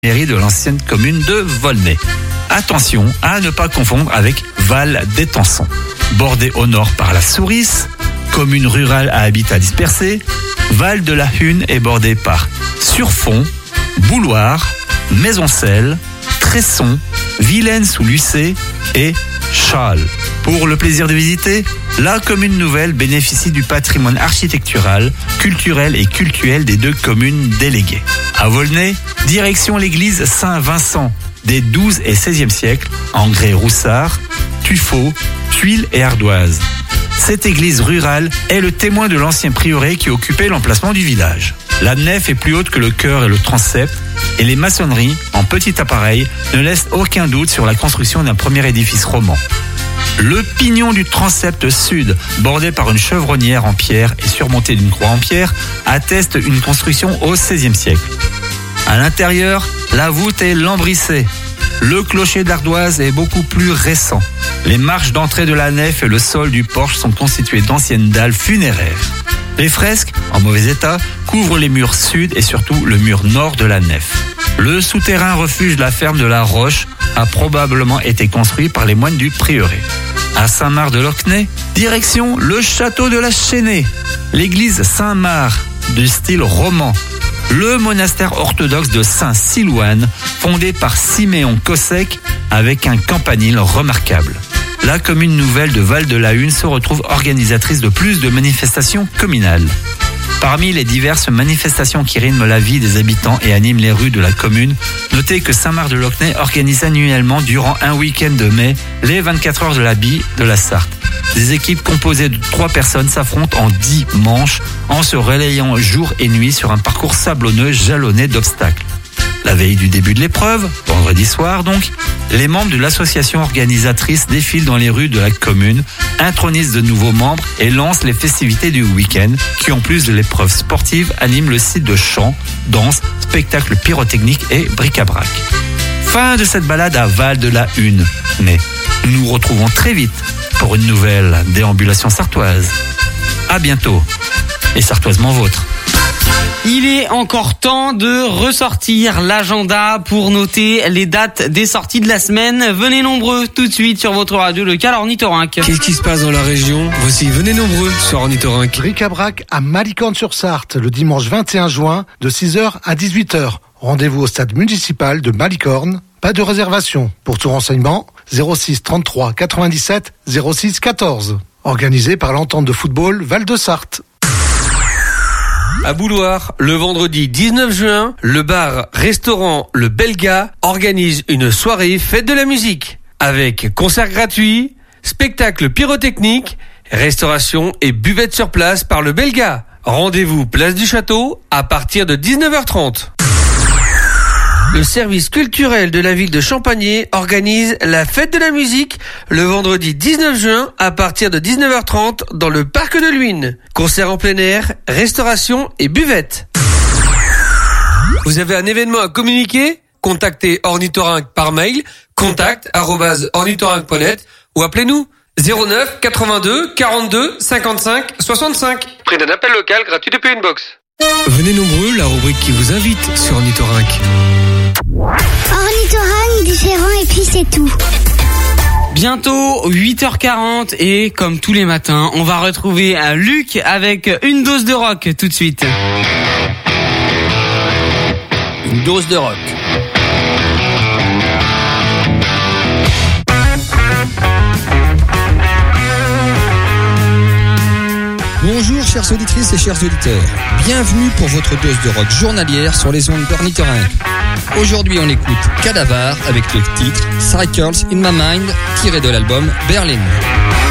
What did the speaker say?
mairie de l'ancienne commune de Volnay. Attention à ne pas confondre avec Val d'Étançon. Bordé au nord par la Sourisse, commune rurale à habitat dispersé, Val de la Hune est bordé par Surfont, Bouloire, Maisoncelles, Tresson, Vilaine sous Lucé et Châles. Pour le plaisir de visiter, la commune nouvelle bénéficie du patrimoine architectural, culturel et cultuel des deux communes déléguées. À Volnay, direction l'église Saint-Vincent des 12 et 16e siècles, en grès roussard, tuffeau, tuiles et ardoise. Cette église rurale est le témoin de l'ancien prieuré qui occupait l'emplacement du village. La nef est plus haute que le chœur et le transept, et les maçonneries, en petit appareil, ne laissent aucun doute sur la construction d'un premier édifice roman. Le pignon du transept sud, bordé par une chevronnière en pierre et surmonté d'une croix en pierre, atteste une construction au XVIe siècle. À l'intérieur, la voûte est lambrissée. Le clocher d'ardoise est beaucoup plus récent. Les marches d'entrée de la nef et le sol du porche sont constitués d'anciennes dalles funéraires. Les fresques, en mauvais état, couvrent les murs sud et surtout le mur nord de la nef. Le souterrain refuge de la ferme de la Roche a probablement été construit par les moines du prieuré. À Saint-Marc-de-Locnay, direction le château de la Chênaie, l'église Saint-Marc de style roman, le monastère orthodoxe de Saint-Silouane, fondé par Siméon Cossec avec un campanile remarquable. La commune nouvelle de Val-de-la-Hune se retrouve organisatrice de plus de manifestations communales. Parmi les diverses manifestations qui rythment la vie des habitants et animent les rues de la commune, notez que Saint-Marc-de-Locnay organise annuellement durant un week-end de mai les 24 heures de la bille de la Sarthe. Des équipes composées de 3 personnes s'affrontent en 10 manches en se relayant jour et nuit sur un parcours sablonneux jalonné d'obstacles. La veille du début de l'épreuve, vendredi soir donc, les membres de l'association organisatrice défilent dans les rues de la commune, intronisent de nouveaux membres et lancent les festivités du week-end qui, en plus de l'épreuve sportive, animent le site de chant, danse, spectacles pyrotechniques et bric-à-brac. Fin de cette balade à Val-de-la-Hune. Mais nous nous retrouvons très vite pour une nouvelle déambulation sartoise. À bientôt, et sartoisement vôtre. Il est encore temps de ressortir l'agenda pour noter les dates des sorties de la semaine. Venez nombreux tout de suite sur votre radio locale Ornithorynque. Qu'est-ce qui se passe dans la région ? Voici Venez nombreux sur Ornithorynque. Bric-à-brac à Malicorne-sur-Sarthe le dimanche 21 juin de 6h à 18h. Rendez-vous au stade municipal de Malicorne. Pas de réservation. Pour tout renseignement, 06 33 97 06 14. Organisé par l'entente de football Val-de-Sarthe. À Bouloire, le vendredi 19 juin, le bar-restaurant Le Belga organise une soirée fête de la musique. Avec concert gratuit, spectacle pyrotechnique, restauration et buvette sur place par Le Belga. Rendez-vous place du Château à partir de 19h30. Le service culturel de la ville de Champagné organise la fête de la musique le vendredi 19 juin à partir de 19h30 dans le parc de Luynes. Concert en plein air, restauration et buvette. Vous avez un événement à communiquer ? Contactez Ornithorynque par mail contact@ornithorynque.net ou appelez-nous 09 82 42 55 65. Prix d'un appel local gratuit depuis une box. Venez nombreux, la rubrique qui vous invite sur Ornithorynque. Ornithorynque, différent et puis c'est tout. Bientôt 8h40 et comme tous les matins, on va retrouver Luc avec une dose de rock tout de suite. Une dose de rock. Bonjour chères auditrices et chers auditeurs, bienvenue pour votre dose de rock journalière sur les ondes d'Ornithorynque. Aujourd'hui on écoute Cadavar avec le titre Cycles in My Mind tiré de l'album Berlin.